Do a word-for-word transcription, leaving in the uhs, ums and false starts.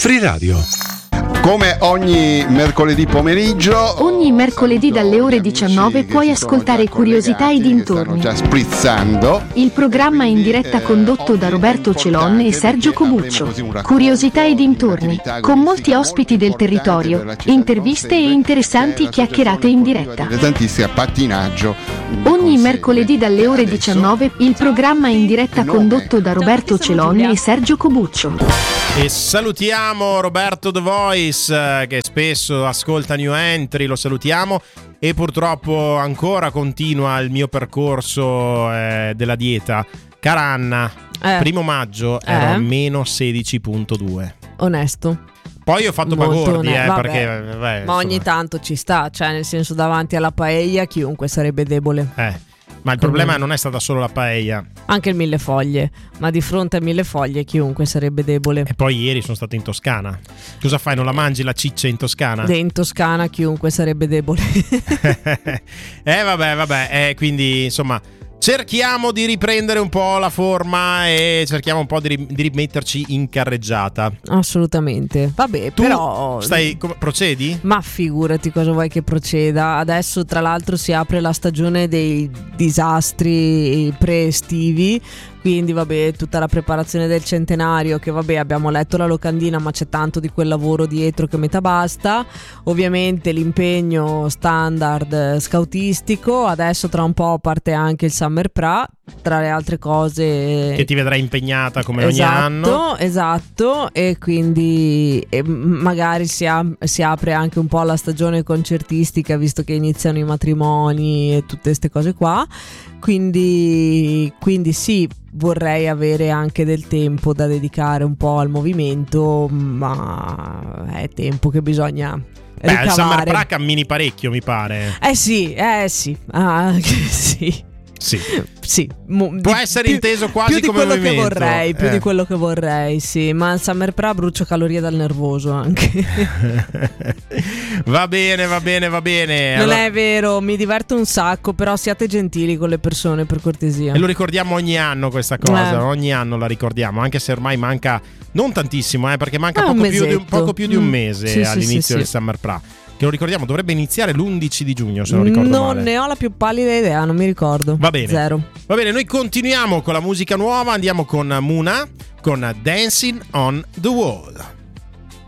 Free Radio. Come ogni mercoledì pomeriggio, ogni mercoledì dalle ore diciannove puoi ascoltare Curiosità e dintorni. Stanno già sprizzando. Il programma in diretta condotto da Roberto Celon e Sergio Cobuccio. Curiosità e dintorni, con molti ospiti del territorio, interviste e interessanti chiacchierate in diretta. Tantissimi a pattinaggio. Ogni mercoledì dalle ore diciannove il programma in diretta condotto da Roberto Celon e Sergio Cobuccio. E salutiamo Roberto The Voice, che spesso ascolta New Entry, lo salutiamo, e purtroppo ancora continua il mio percorso eh, della dieta. Cara Anna, eh. primo maggio eh. ero a meno sedici virgola due. Onesto. Poi ho fatto Molto bagordi, eh, vabbè. perché vabbè, ma insomma. ogni tanto ci sta, cioè nel senso davanti alla paella chiunque sarebbe debole. Eh. Ma il problema non è stata solo la paella. Anche il millefoglie. Ma di fronte a millefoglie chiunque sarebbe debole. E poi ieri sono stato in Toscana. Cosa fai? Non la mangi la ciccia in Toscana? De in Toscana chiunque sarebbe debole. Eh vabbè vabbè eh, quindi insomma cerchiamo di riprendere un po' la forma e cerchiamo un po' di, ri- di rimetterci in carreggiata. Assolutamente. Vabbè, tu però stai com- procedi? Ma figurati cosa vuoi che proceda. Adesso tra l'altro si apre la stagione dei disastri pre-estivi, quindi vabbè, tutta la preparazione del centenario, che vabbè abbiamo letto la locandina, ma c'è tanto di quel lavoro dietro che metà basta. Ovviamente l'impegno standard scoutistico. Adesso tra un po' parte anche il Summer Pra, tra le altre cose che ti vedrai impegnata come esatto, ogni anno. Esatto, e quindi e magari si, am- si apre anche un po' la stagione concertistica, visto che iniziano i matrimoni e tutte queste cose qua. Quindi, quindi sì, vorrei avere anche del tempo da dedicare un po' al movimento, ma è tempo che bisogna Beh, ricavare. il Summer Pra cammini parecchio, mi pare. Eh sì, eh sì, ah, sì. Sì. Sì, mo, può di, essere più, inteso quasi più di come quello movimento. che vorrei, più eh. di quello che vorrei, sì, ma al Summer Pra brucio calorie dal nervoso anche. Va bene, va bene, va bene. Non allora... è vero, mi diverto un sacco, però siate gentili con le persone, per cortesia. E lo ricordiamo ogni anno questa cosa, eh. ogni anno la ricordiamo, anche se ormai manca non tantissimo, eh, perché manca ah, poco, più di un, poco più di un mese mm. sì, all'inizio sì, sì, del sì. Summer Pra. Che lo ricordiamo, dovrebbe iniziare l'undici di giugno, se non ricordo non male. Non ne ho la più pallida idea, non mi ricordo. Va bene. Zero. Va bene, noi continuiamo con la musica nuova, andiamo con Muna, con Dancing on the Wall.